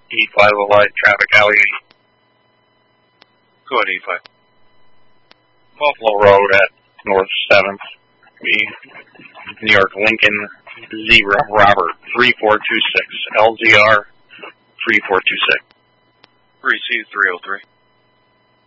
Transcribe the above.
E5 light traffic alley. Go ahead, E5. Buffalo Road at North 7th. New York Lincoln Zebra Robert 3426. LZR 3426. 3C303.